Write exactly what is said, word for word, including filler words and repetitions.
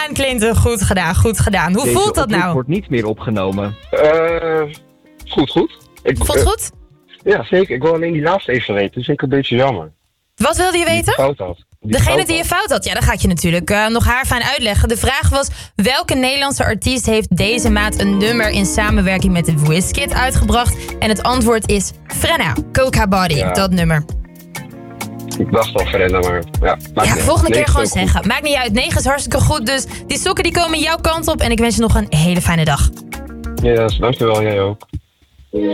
Clinton, goed gedaan, goed gedaan. Hoe Deze voelt dat oproep nou? wordt niet meer opgenomen. Uh, goed, goed. Ik, Vond het goed? Uh, ja, zeker. Ik wil alleen die laatste even weten. Dus ik een beetje jammer. Wat wilde je weten? Die fout had. Die Degene fout die je had. fout had. Ja, dat ga ik je natuurlijk uh, nog haarfijn uitleggen. De vraag was, welke Nederlandse artiest heeft deze maand een nummer in samenwerking met de Wizkid uitgebracht? En het antwoord is Frenna, Coca Body, Ja. dat nummer. Ik dacht al Frenna, maar ja. maakt Ja, niet volgende uit. keer Nee, gewoon is ook zeggen. Maakt niet uit, negen is hartstikke goed. Dus die sokken die komen jouw kant op. En ik wens je nog een hele fijne dag. goed. Ja, dankjewel. Jij ook.